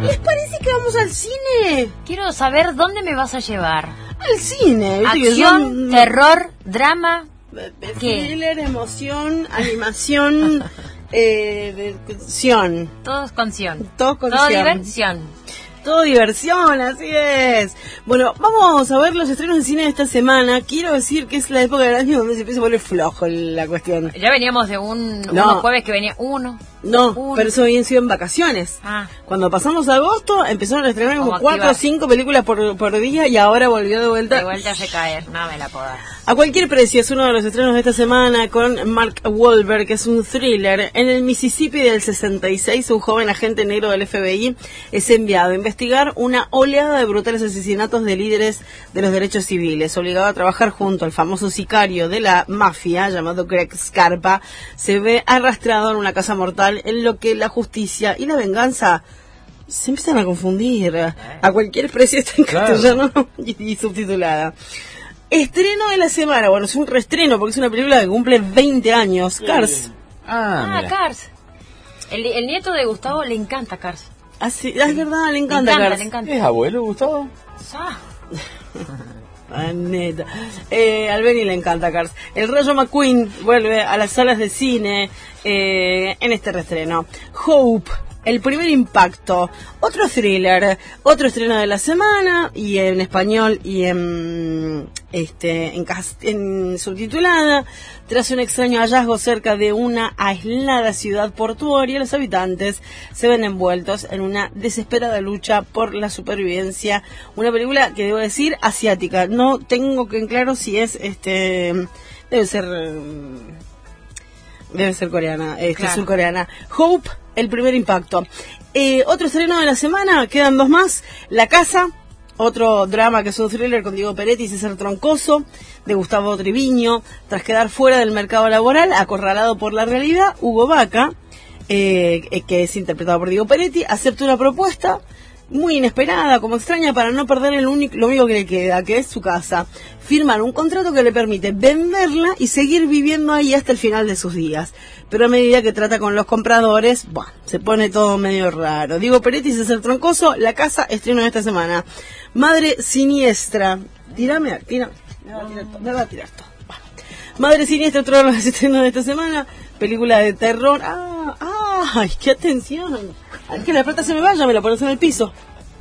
¿Les parece que vamos al cine? Quiero saber dónde me vas a llevar. Al cine. Acción, terror, drama. ¿Qué? Thriller, emoción, animación, sion. Todos con sion. Todos con Todo sion. diversión. Todo diversión, así es. Bueno, vamos a ver los estrenos de cine de esta semana. Quiero decir que es la época del año donde se empieza a poner flojo la cuestión. Ya veníamos de unos jueves que venía uno. No, pero eso habían sido en vacaciones. Cuando pasamos a agosto, empezaron a estrenar como 4 o 5 películas por día y ahora volvió de vuelta. De vuelta hace caer, no me la puedo dar. A cualquier precio es uno de los estrenos de esta semana con Mark Wahlberg, que es un thriller. En el Mississippi del 66, un joven agente negro del FBI es enviado a investigar una oleada de brutales asesinatos de líderes de los derechos civiles. Obligado a trabajar junto al famoso sicario de la mafia, llamado Greg Scarpa, se ve arrastrado en una casa mortal en lo que la justicia y la venganza se empiezan a confundir. A cualquier precio está en castellano y subtitulada. Estreno de la semana, bueno, es un reestreno porque es una película que cumple 20 años. Cars. Cars. El nieto de Gustavo le encanta Cars. Ah, sí, es verdad, le encanta Cars. Le encanta. ¿Es abuelo Gustavo? Neta. Al Benny le encanta Cars. El Rayo McQueen vuelve a las salas de cine en este reestreno. Hope, el primer impacto, otro thriller, otro estreno de la semana, y en español y en subtitulada. Tras un extraño hallazgo cerca de una aislada ciudad portuaria, los habitantes se ven envueltos en una desesperada lucha por la supervivencia. Una película que, debo decir, asiática. No tengo que en claro si es debe ser coreana, surcoreana. Hope, el primer impacto. Otro estreno de la semana, quedan 2 más. La Casa, otro drama que es un thriller con Diego Peretti y César Troncoso, de Gustavo Triviño. Tras quedar fuera del mercado laboral, acorralado por la realidad, Hugo Vaca, que es interpretado por Diego Peretti, acepta una propuesta muy inesperada, como extraña, para no perder lo único que le queda, que es su casa. Firman un contrato que le permite venderla y seguir viviendo ahí hasta el final de sus días. Pero a medida que trata con los compradores, se pone todo medio raro. Diego Peretti y César Troncoso, La Casa, estreno de esta semana. Madre Siniestra. Tírame. Me va a tirar todo. Madre Siniestra, otro de los estrenos de esta semana. Película de terror. ¡Ay, qué atención! Al que la plata se me vaya, me la pones en el piso.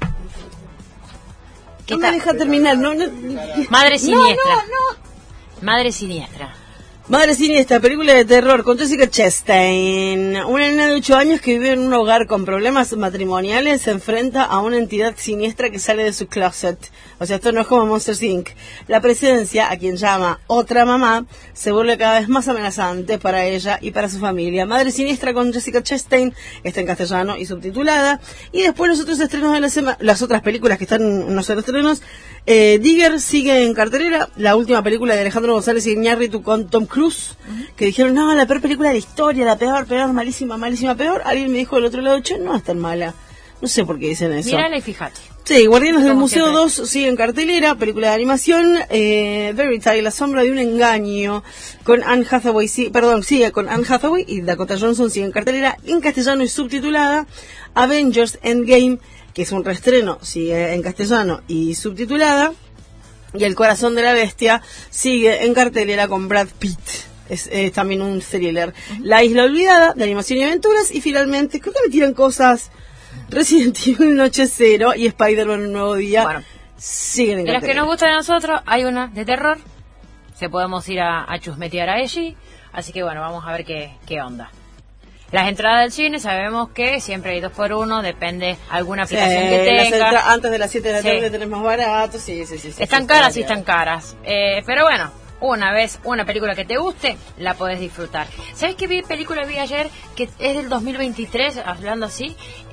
No me deja terminar. Madre Siniestra. Madre Siniestra. Madre Siniestra, película de terror con Jessica Chastain. Una nena de 8 años que vive en un hogar con problemas matrimoniales se enfrenta a una entidad siniestra que sale de su closet. O sea, esto no es como Monsters Inc. La presencia, a quien llama otra mamá, se vuelve cada vez más amenazante para ella y para su familia. Madre Siniestra con Jessica Chastain está en castellano y subtitulada. Y después los otros estrenos de la semana, las otras películas que están en los estrenos. Digger sigue en cartelera, la última película de Alejandro González Iñárritu con Tom Cruise, que dijeron, no, la peor película de la historia, la peor, malísima, peor. Alguien me dijo del otro lado, che, no es tan mala. No sé por qué dicen eso. Mírala y fíjate. Sí, Guardianes del Museo 2 sigue en cartelera, película de animación. Verity, La sombra de un engaño, con Anne Hathaway, sigue con Anne Hathaway y Dakota Johnson, sigue en cartelera, en castellano y subtitulada. Avengers Endgame, que es un reestreno, sigue en castellano y subtitulada. Y El corazón de la bestia sigue en cartelera con Brad Pitt. Es también un thriller. La isla olvidada, de animación y aventuras. Y finalmente, creo que me tiran cosas, Resident Evil Noche Cero y Spider-Man Un Nuevo Día. Bueno, siguen en de cartelera. las que nos gustan a nosotros, hay una de terror. Se podemos ir a chusmetear a ella. Así que bueno, vamos a ver qué onda. Las entradas del cine sabemos que siempre hay 2x1, depende alguna aplicación que tenga. Antes de las 7 de la tarde tenés más barato, sí. Están caras, sí están caras. Pero bueno, una vez una película que te guste, la podés disfrutar. ¿Sabes qué película vi ayer? Que es del 2023, hablando así.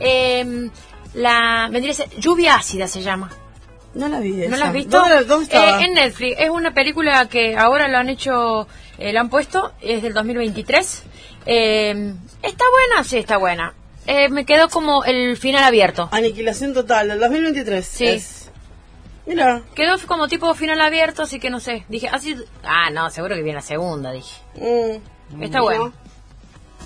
Vendría a ser Lluvia Ácida, se llama. No la vi. ¿No la has visto? ¿Dónde estaba? En Netflix. Es una película que ahora lo han hecho, la han puesto, es del 2023. ¿Está buena? Sí, está buena. Me quedó como el final abierto. Aniquilación total, del 2023. Sí. Mira. Quedó como tipo final abierto, así que no sé. Dije, así... no, seguro que viene la segunda, dije. Está bueno.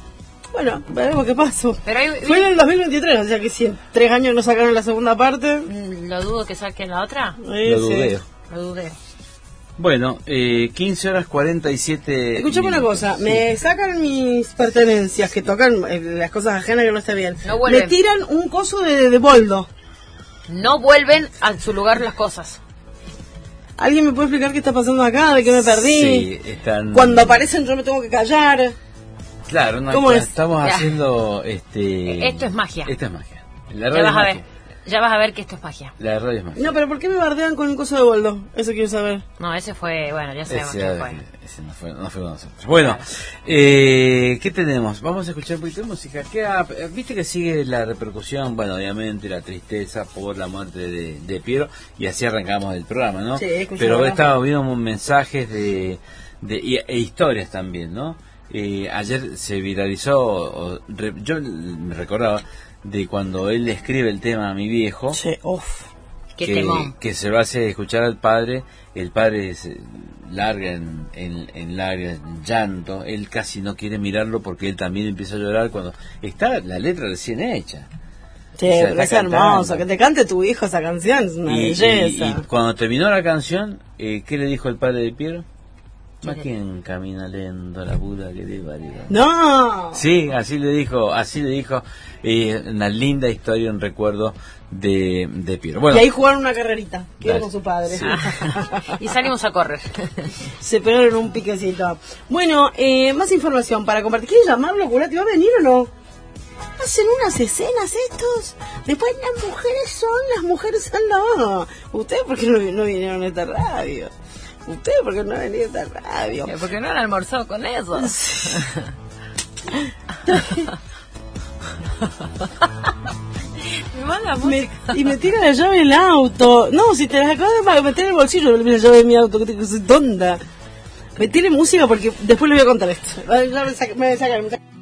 Bueno, veremos qué pasó. Pero fue en el 2023, o sea que si en 3 años no sacaron la segunda parte... Lo dudo que saquen la otra. Lo dudeo. Lo dudeo. Bueno, 15 horas 47 Escuchame minutos. una cosa, me sacan mis pertenencias que tocan las cosas ajenas que no está bien. No vuelven. Me tiran un coso de boldo. No vuelven a su lugar las cosas. ¿Alguien me puede explicar qué está pasando acá? ¿De qué me perdí? Sí, están... Cuando aparecen yo me tengo que callar. Claro, no, ¿Cómo es? estamos Ya. haciendo... Esto es magia. Esto es magia. La Ya radio vas es a magia. ver. Ya vas a ver que esto es magia. La radio es magia. No, pero ¿por qué me bardean con un coso de boldo? Eso quiero saber. No, ese fue, bueno, ya sabemos Ese, quién fue. ese no fue con nosotros. Bueno, ¿qué tenemos? Vamos a escuchar un poquito de música. Viste que sigue la repercusión, bueno, obviamente la tristeza por la muerte de Piero, y así arrancamos el programa, ¿no? Sí, escuché, pero ¿verdad? estaba viendo mensajes e historias también, ¿no? Ayer se viralizó, yo me recordaba de cuando él le escribe el tema a mi viejo. Sí, Qué temón. Que se lo hace escuchar al padre, el padre se larga en lágrimas, en llanto, él casi no quiere mirarlo porque él también empieza a llorar cuando está la letra recién hecha. Sí, O sea, pero es está hermoso, cantando. que te cante tu hijo esa canción, es una belleza. Y cuando terminó la canción, ¿qué le dijo el padre de Piero? ¿A quién camina lento la puta que te parió? ¡No! Sí, así le dijo, una linda historia, un recuerdo de Piero. Bueno, Y ahí jugaron una carrerita, que era Dale. con su padre. Sí. Y salimos a correr. Se pegaron un piquecito. Bueno, más información para compartir. ¿Quieres llamarlo, Curati? ¿Va a venir o no? Hacen unas escenas estos. Después las mujeres al lavado. ¿Ustedes por qué no vinieron a esta radio? ¿Ustedes por qué no han venido a esta radio? Porque no han almorzado con eso. Me manda música. Y me tira la llave del auto. No, si te las acabo de meter en el bolsillo, la llave de mi auto, que soy tonta. Me tiene música porque después le voy a contar esto. Me sacan.